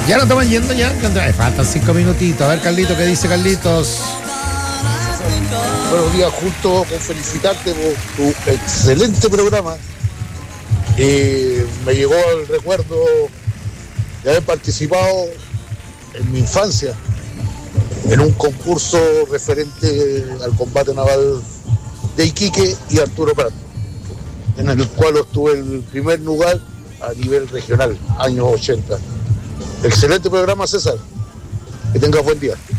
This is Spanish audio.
Ya nos estamos yendo ya. Faltan 5 minutitos. A ver, Carlito, ¿qué dice Carlitos? Buenos días, justo con felicitarte por tu excelente programa. Me llegó el recuerdo de haber participado en mi infancia en un concurso referente al combate naval de Iquique y Arturo Prat, en el cual obtuve el primer lugar a nivel regional, años 80. Excelente programa, César. Que tengas buen día.